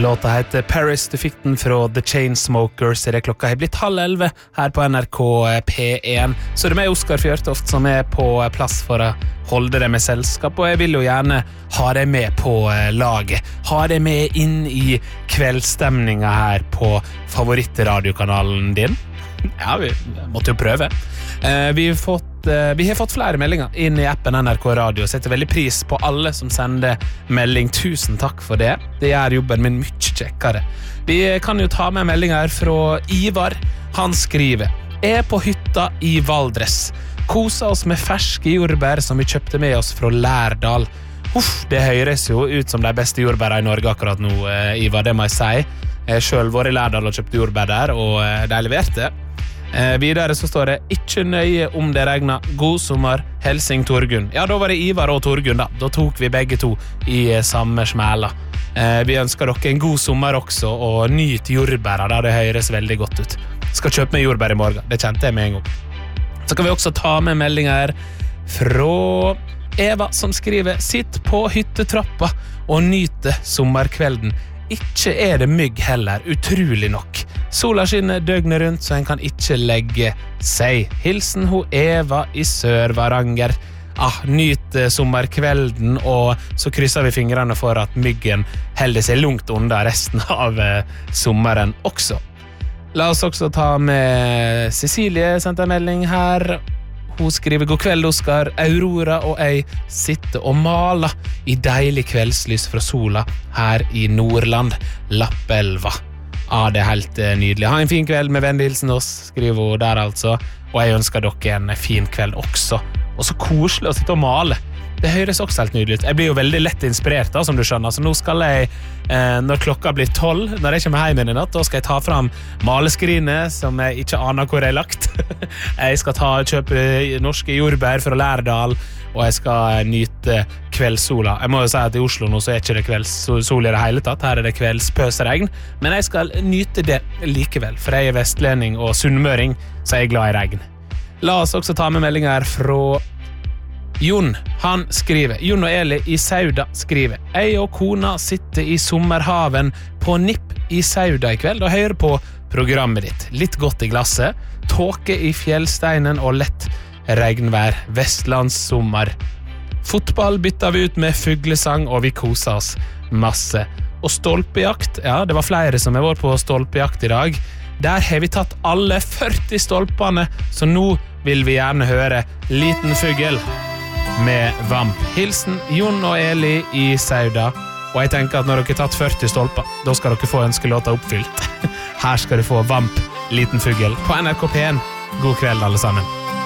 Låta heter Paris, du fikk den fra The Chainsmokers. Det klokka har blitt 10:30 her på NRK P1. Så det er meg, Oskar Fjørtoft, som er på plass for å holde deg med selskap, og jeg vil jo gjerne ha deg med på laget. Ha deg med inn i kveldsstemninga her på favorittradiokanalen din. Ja, vi måtte jo prøve. Vi har fått flere meldinger inn i appen NRK Radio. Setter veldig pris på alle som sender melding. Tusen takk for det. Det gjør jobben min mye kjekkere. Vi kan jo ta med meldinger fra Ivar. Han skriver: Er på hytta i Valdres. Kosa oss med ferske jordbær som vi kjøpte med oss fra Lærdal. Det høres jo ut som de beste jordbæra i Norge akkurat nå, Ivar, det må jeg si. Jeg selv var i Lærdal og kjøpte jordbær der, og de leverte. Videre så står det: Ikke nøye om det regner. God sommer, Helsing Torgunn. Ja, da var det Ivar og Torgunn da. Da tok vi begge to i samme smæla. Vi ønsker dere en god sommer også, og nyt jordbæra da, det høres veldig godt ut. Skal kjøpe meg jordbær i morgen, det kjente jeg med en gang. Så kan vi også ta med meldinger fra Eva, som skriver: Sitt på hyttetrappa og nyte sommerkvelden. Ikke er det mygg heller, utrolig nok. Sola skinner døgnet rundt, så en kan ikke legge seg. Hilsen ho Eva i Sør-Varanger. Nyt sommerkvelden, og så krysser vi fingrene for at myggen holder seg langt unna resten av sommeren også. La oss også ta med Cecilie, sendte en melding her. Hun skriver: God kveld, Oskar. Aurora og jeg sitter og maler i deilig kveldslys fra sola her i Nordland, Lappelva. Det er helt nydelig. Ha en fin kveld med vennlig hilsen oss, skriver hun der altså. Og jeg ønsker dere en fin kveld også. Og så koselig å sitte og male. Det høres også helt nydelig ut. Jeg blir jo veldig lett inspirert da, som du skjønner. Så nå skal jeg, når klokka blir 12, når jeg kommer hjem i natt, da skal jeg ta fram maleskrinet, som jeg ikke aner hvor jeg har lagt. Jeg skal kjøpe norske jordbær fra Lærdal, og jeg skal nyte kveldssola. Jeg må jo si at i Oslo nå så er ikke det kveldssol i det hele tatt. Her er det kveldspøsregn. Men jeg skal nyte det likevel, for jeg er vestlending og sunnmøring, så jeg er glad i regn. La oss også ta med meldinger fra Jon. Han skriver: Jon og Eli i Sauda skriver: Jeg og kona sitter i sommerhaven på Nipp i Sauda i kveld og hører på programmet ditt. Litt godt i glasset, tåke i fjellsteinen og lett regnvær, vestlandssommer. Fotball bytter vi ut med fuglesang, og vi koser oss masse. Og stolpejakt, ja, det var flere som har vært på stolpejakt i dag. Der har vi tatt alle 40 stolpene, så nå vil vi gjerne høre Liten fugl med Vamp. Hilsen Jon og Eli i Sauda. Og jeg tenker at når dere har tatt 40 stolper, da skal dere få ønskelåta oppfylt. Her skal du få Vamp, Liten fugl på NRK P1. God kveld alle sammen.